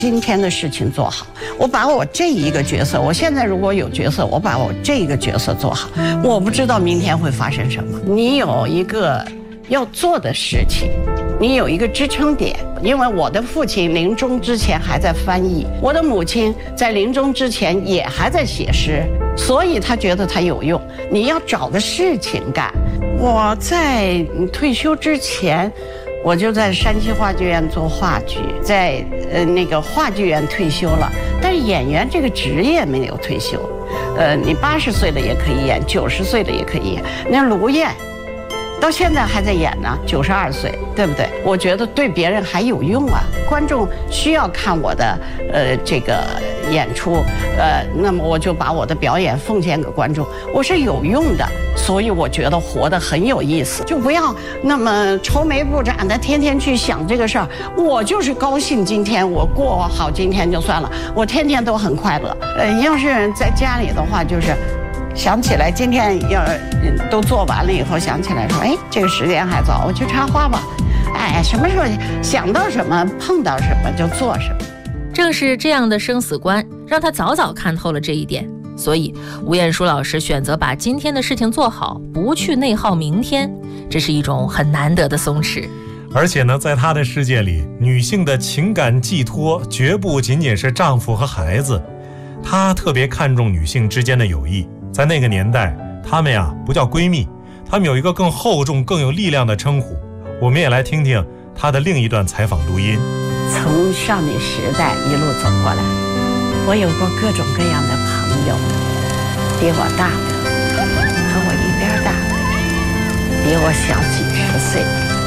今天的事情做好，我把我这一个角色，我现在如果有角色，我把我这一个角色做好，我不知道明天会发生什么。你有一个要做的事情，你有一个支撑点。因为我的父亲临终之前还在翻译，我的母亲在临终之前也还在写诗，所以他觉得它有用。你要找个事情干。我在退休之前，我就在山西话剧院做话剧，在那个话剧院退休了，但是演员这个职业没有退休。你80岁了也可以演，90岁了也可以演。那卢燕到现在还在演呢，92岁，对不对？我觉得对别人还有用啊，观众需要看我的这个演出，那么我就把我的表演奉献给观众，我是有用的，所以我觉得活得很有意思，就不要那么愁眉不展的天天去想这个事儿。我就是高兴，今天我过好今天就算了，我天天都很快乐。要是在家里的话，就是想起来今天要都做完了以后，想起来说，哎，这个时间还早，我去插花吧。哎，什么时候想到什么碰到什么就做什么。 正是这样的生死观，让他早早看透了这一点。所以吴彦姝老师选择把今天的事情做好，不去内耗明天，这是一种很难得的松弛。 而且呢，在他的世界里，女性的情感寄托绝不仅仅是丈夫和孩子，他特别看重女性之间的友谊。在那个年代，她们呀不叫闺蜜，她们有一个更厚重更有力量的称呼。我们也来听听她的另一段采访录音。 从少女时代一路走过来，我有过各种各样的朋友，比我大的，和我一边大的，比我小几10岁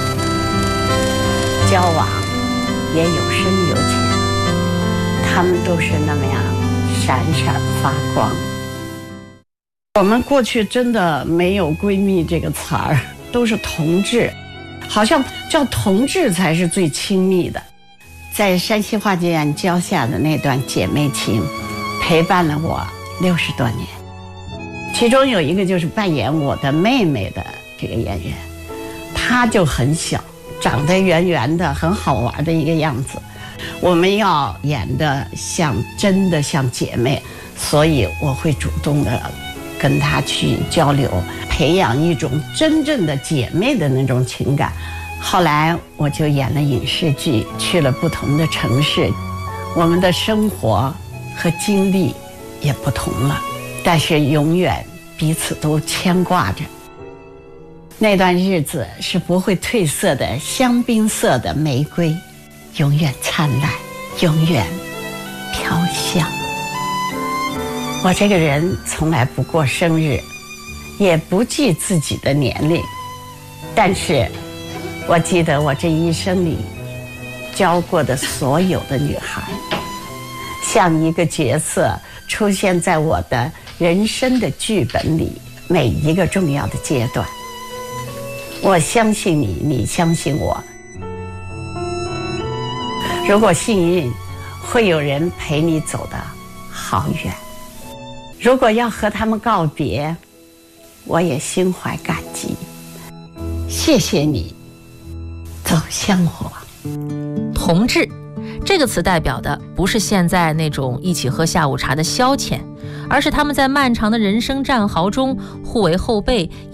的，交往也有深有浅，他们都是那么样闪闪发光。我们过去真的没有闺蜜这个词儿，都是同志，好像叫同志才是最亲密的。在山西话剧院交下的那段姐妹情，陪伴了我60多年。其中有一个就是扮演我的妹妹的这个演员，她就很小，长得圆圆的，很好玩的一个样子。我们要演的真的像姐妹，所以我会主动的跟她去交流，培养一种真正的姐妹的那种情感。后来我就演了影视剧，去了不同的城市，我们的生活和经历也不同了，但是永远彼此都牵挂着。那段日子是不会褪色的香槟色的玫瑰，永远灿烂，永远飘香。我这个人从来不过生日，也不记自己的年龄，但是我记得我这一生里教过的所有的女孩，像一个角色出现在我的人生的剧本里，每一个重要的阶段。我相信你，你相信我。如果幸运，会有人陪你走得好远。如果要和他们告别，我也心怀感激。谢谢你，走向我。 同志这个词代表的不是现在那种一起喝下午茶的消遣，而是他们在漫长的人生战壕中互为后辈，